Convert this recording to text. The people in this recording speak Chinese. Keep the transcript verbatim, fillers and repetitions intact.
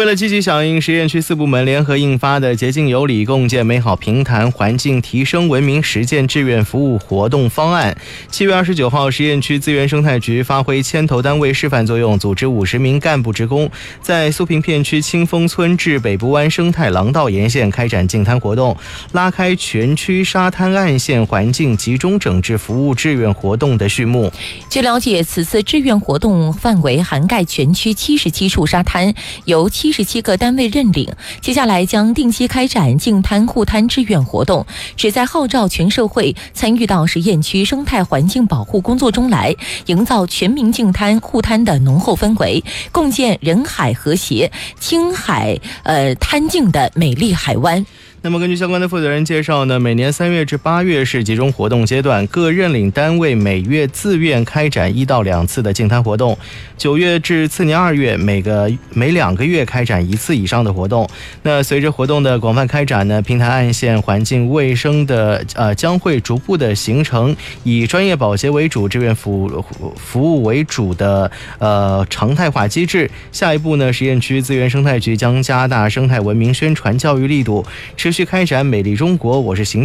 为了积极响应实验区四部门联合印发的洁净有礼共建美好平潭环境提升文明实践志愿服务活动方案，七月二十九号，实验区资源生态局发挥牵头单位示范作用，组织五十名干部职工在苏平片区清风村至北部湾生态廊道沿线开展净滩活动，拉开全区沙滩岸线环境集中整治服务志愿活动的序幕。 据了解，此次志愿活动范围涵盖全区七十七处沙滩，由七十七个单位认领，接下来将定期开展净滩护滩志愿活动，旨在号召全社会参与到实验区生态环境保护工作中来，营造全民净滩护滩的浓厚氛围，共建人海和谐、青海呃滩净的美丽海湾。 那么根据相关的负责人介绍呢，每年三月至八月是集中活动阶段，各认领单位每月自愿开展一到两次的净滩活动，九月至次年二月每个每两个月开展一次以上的活动。那随着活动的广泛开展呢，平潭岸线环境卫生的呃将会逐步的形成以专业保洁为主、志愿服服务为主的呃常态化机制。下一步呢，实验区资源生态局将加大生态文明宣传教育力度，持续开展美丽中国我是行